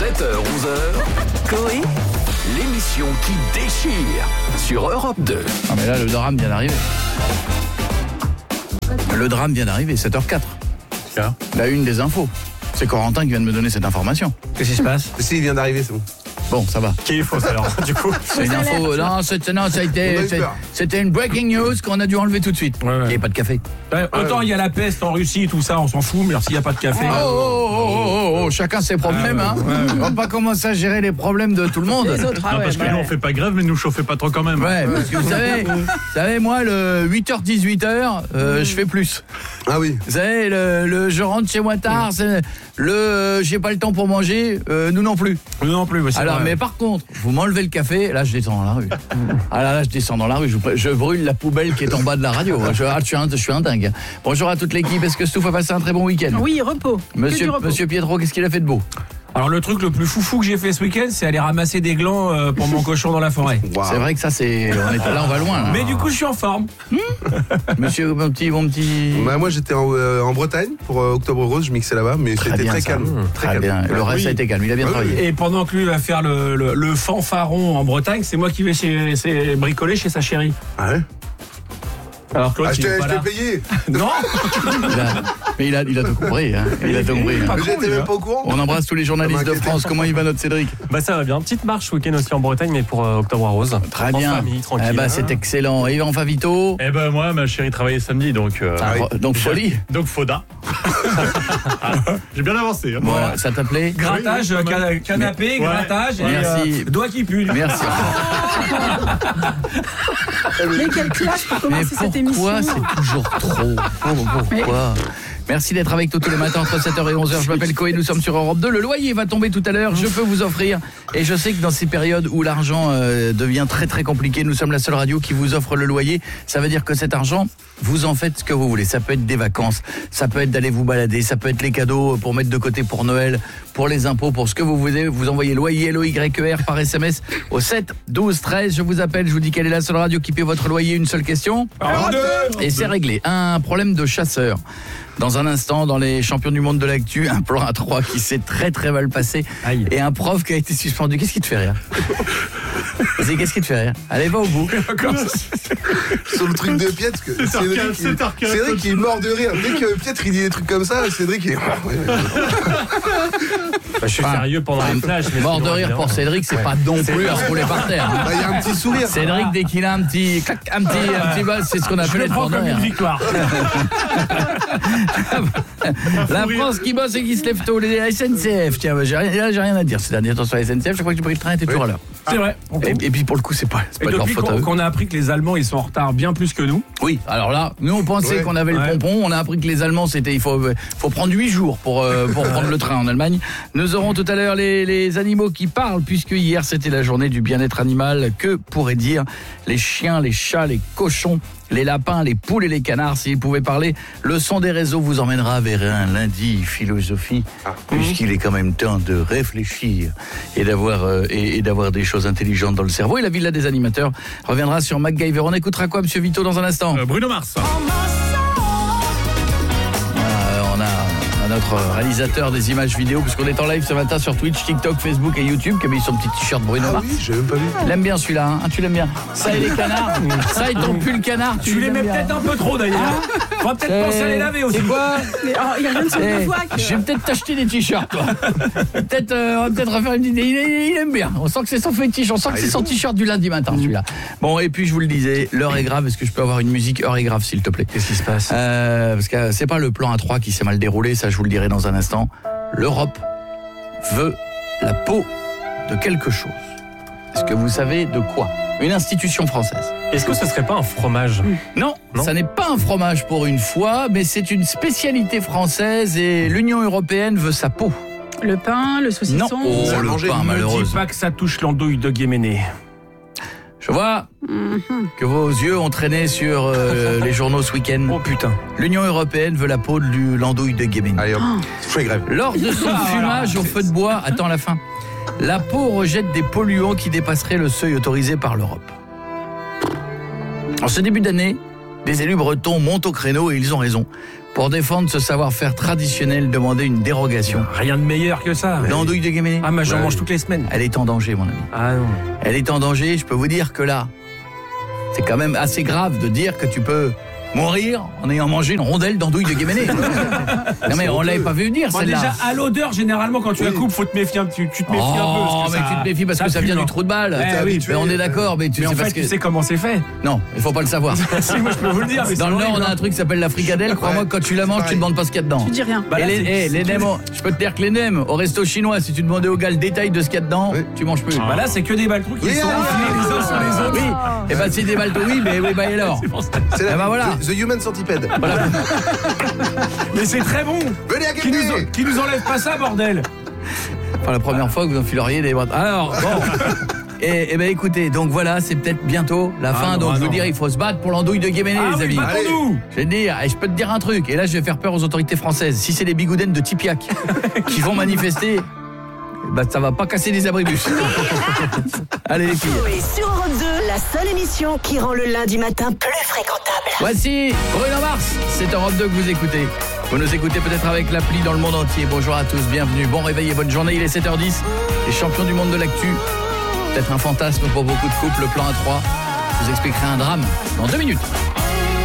7h, 11h, Coé, l'émission qui déchire sur Europe 2. Ah mais là, le drame vient d'arriver. Le drame vient d'arriver, 7h04. Tiens. La une des infos. C'est Corentin qui vient de me donner cette information. Qu'est-ce qui se passe? Si, il vient d'arriver, c'est bon. Bon, ça va. Qui est fausse alors, du coup? C'est une info. Non, c'était une breaking news qu'on a dû enlever tout de suite. Ouais. Il n'y a pas de café. Autant il y a la peste en Russie, tout ça, on s'en fout, mais alors s'il n'y a pas de café... Oh, chacun ses problèmes, hein. On va pas commencer à gérer les problèmes de tout le monde. Les autres, Non, parce que nous on fait pas grève, mais nous chauffez pas trop quand même. Ouais, parce que vous savez, moi, le 8h, 18h, je fais plus. Ah oui. Vous savez, je rentre chez moi tard, c'est j'ai pas le temps pour manger, nous non plus. Nous non plus, c'est Alors, vrai. mais par contre, vous m'enlevez le café, là je descends dans la rue. Ah là, je descends dans la rue, je brûle la poubelle qui est en bas de la radio. Je suis un dingue. Bonjour à toute l'équipe, est-ce que Stouff a passé un très bon week-end? Oui, repos. Monsieur Pietro, qu'est-ce qu'il a fait de beau? Alors le truc le plus foufou que j'ai fait ce week-end, c'est aller ramasser des glands pour mon cochon dans la forêt. Wow. C'est vrai que ça, on va loin. Là. Mais du coup, je suis en forme. Monsieur, mon petit... Bah, moi j'étais en Bretagne pour Octobre Rose, je mixais là-bas, mais Très c'était bien, très ça. calme. Très bien. Le reste a été calme, il a bien travaillé. Et pendant que lui va faire le fanfaron en Bretagne, c'est moi qui vais bricoler chez sa chérie. Ah ouais. Alors Claude, Je il est pas t'ai là. payé. Non. Mais il a tout compris. Hein. Il a tout compris. Pas Mais con, j'étais lui, même hein. pas au courant. On embrasse tous les journalistes de France. Comment il va notre Cédric? Bah ça va bien, petite marche week-end aussi en Bretagne, mais pour Octobre Rose. Très En bien. famille, tranquille. Eh ben, c'est excellent. Et Yvan Favito? Eh ben moi, ma chérie travaillait samedi, donc... Donc folie. Donc Foda. J'ai bien avancé. Hein. Voilà, ça t'appelait? Grattage, Oui, pas mal. canapé, Ouais. grattage Merci. et doigt qui pue. Merci. Mais quelle classe pour Mais commencer cette émission. pourquoi c'est toujours trop? Pourquoi? Merci d'être avec nous tous les matins entre 7h et 11h. Je m'appelle Coé, nous sommes sur Europe 2. Le loyer va tomber tout à l'heure, je peux vous offrir. Et je sais que dans ces périodes où l'argent devient très très compliqué, nous sommes la seule radio qui vous offre le loyer. Ça veut dire que cet argent, vous en faites ce que vous voulez. Ça peut être des vacances, ça peut être d'aller vous balader, ça peut être les cadeaux pour mettre de côté pour Noël, pour les impôts, pour ce que vous voulez. Vous envoyez loyer LOYER par SMS au 7 12 13. Je vous appelle, je vous dis quelle est la seule radio qui paie votre loyer. Une seule question. Et c'est réglé. Un problème de chasseur. Dans un instant, dans les champions du monde de l'actu, un plan à 3 qui s'est très très mal passé. Aïe. Et un prof qui a été suspendu. Qu'est-ce qui te fait rire? Qu'est-ce qui te fait rire? Allez, va au bout. Sur le truc de Pietre, que Cédric il est mort de rire. Dès que Pietre il dit des trucs comme ça, Cédric il est... Je suis sérieux pendant les flashs. mais Mort de sinon, rire évidemment. pour Cédric, c'est pas non plus à se rouler par terre. hein. Bah, il y a un petit sourire. Cédric, dès qu'il a un petit buzz, c'est ce qu'on Je appelle le être prends mort de comme une rire. victoire. La France qui bosse et qui se lève tôt, les SNCF. Tiens, j'ai rien à dire. C'est dernier temps sur la SNCF, je crois que j'ai pris le train, était toujours à l'heure. C'est vrai. Et puis pour le coup, c'est pas Et de leur depuis faute à eux. qu'on a appris que les Allemands ils sont en retard bien plus que nous. Oui, alors là, nous on pensait Ouais. qu'on avait le Ouais. pompon, on a appris que les Allemands il faut prendre 8 jours pour prendre le train en Allemagne. Nous aurons tout à l'heure les animaux qui parlent, puisque hier c'était la journée du bien-être animal. Que pourraient dire les chiens, les chats, les cochons, les lapins, les poules et les canards s'ils pouvaient parler? Le son des réseaux vous emmènera vers un lundi philosophie, puisqu'il est quand même temps de réfléchir et d'avoir des choses intelligentes dans le cerveau. Et la villa des animateurs reviendra sur MacGyver. On écoutera quoi, monsieur Vito, dans un instant? Bruno Mars. On a notre réalisateur des images vidéo, puisqu'on est en live ce matin sur Twitch, TikTok, Facebook et YouTube, qui a mis son petit t-shirt Bruno Ah Mars. oui, j'ai même pas vu. Il aime bien celui-là, hein. Tu l'aimes bien. Ça et les canards, ça et ton pull canard. Tu les mets aimes bien. peut-être un peu trop d'ailleurs. Faudra peut-être penser à les laver aussi. C'est quoi? Mais il y a rien de sur Eh, le voix. je vais peut-être t'acheter des t-shirts, toi. On va peut-être refaire une idée. Il aime bien. On sent que c'est son fétiche. On sent que c'est son t-shirt du lundi matin, celui-là. Bon, et puis je vous le disais, l'heure est grave. Est-ce que je peux avoir une musique heure est grave, s'il te plaît? Qu'est-ce qui se passe? Parce que c'est pas le plan A3 qui s'est mal déroulé, ça je vous le dirai dans un instant. L'Europe veut la peau de quelque chose. Est-ce que vous savez de quoi? Une institution française. Est-ce que ce serait pas un fromage? Non, ça n'est pas un fromage pour une fois, mais c'est une spécialité française et l'Union européenne veut sa peau. Le pain, le saucisson. Non, oh, Ça a le mangé. pain, Ne dis malheureusement. pas que ça touche l'andouille de Guéméné. Je vois que vos yeux ont traîné sur les journaux ce week-end. Oh putain. L'Union européenne veut la peau de l'andouille de Guéméné. Allez hop, je fais grève. Lors de son fumage au feu de bois, attends la fin, la peau rejette des polluants qui dépasseraient le seuil autorisé par l'Europe. En ce début d'année, Les élus bretons montent au créneau et ils ont raison. Pour défendre ce savoir-faire traditionnel, demander une dérogation. Rien de meilleur que ça. L'andouille de Guéméné. Ah, mais j'en mange toutes les semaines. Elle est en danger, mon ami. Ah non. Elle est en danger, je peux vous dire que là, c'est quand même assez grave de dire que tu peux mourir en ayant mangé une rondelle d'andouille de Guéméné. Non mais on l'avait pas vu venir Bon, celle-là. déjà, à l'odeur, généralement, quand tu la coupes, faut te méfier tu te méfies un peu. Oh, mais tu te méfies parce que ça vient du trou de balle. Oui, Mais on est d'accord, mais tu mais sais en fait, parce que... tu sais comment c'est fait. Non, il faut pas le savoir. Si, moi, je peux vous le dire. Mais Dans le Nord, on a un truc qui s'appelle la fricadelle. Crois-moi, quand tu la manges, tu ne demandes pas ce qu'il y a dedans. Tu dis rien. Bah, là, les nems, je peux te dire que les nems, au resto chinois, si tu demandais au gars le détail de ce qu'il y a dedans, tu manges plus. Bah là, c'est que des baltrous qui sont enfilés les uns sur les autres. Oui, et bah c'est des baltos, oui, mais oui, bah et alors. C'est Ah bah voilà. The Human Centipede. Voilà. Mais c'est très bon. Venez à Qui nous enlève pas ça, bordel. Enfin, la première fois que vous enfileriez des bras. Alors, bon. Et ben écoutez, donc voilà, c'est peut-être bientôt la fin. non, donc je non. veux dire, il faut se battre pour l'andouille de Guéméné, les amis. battons-nous. Je vais te dire, et je peux te dire un truc, et là je vais faire peur aux autorités françaises. Si c'est les bigoudens de Tipiac qui vont manifester, bah ça va pas casser les abribus. Allez les filles. Et sur Europe 2, la seule émission qui rend le lundi matin plus fréquentable. Voici Bruno Mars, c'est Europe 2 que vous écoutez. Vous nous écoutez peut-être avec l'appli dans le monde entier. Bonjour à tous, bienvenue, bon réveil et bonne journée. Il est 7h10, les champions du monde de l'actu. Peut-être un fantasme pour beaucoup de couples, le plan A3. Je vous expliquerai un drame dans 2 minutes.